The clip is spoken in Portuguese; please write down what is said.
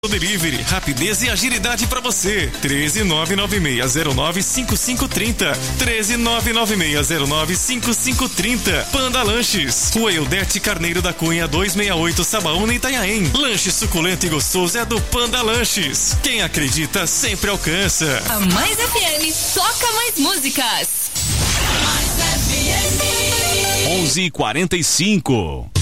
Delivery, rapidez e agilidade pra você. 13996095530. 13996095530. Panda Lanches, Rua Eudete Carneiro da Cunha 268, Sabaúna, Itanhaém. Lanche suculento e gostoso é do Panda Lanches. Quem acredita sempre alcança. A Mais FM toca mais músicas. Mais FM 11:45.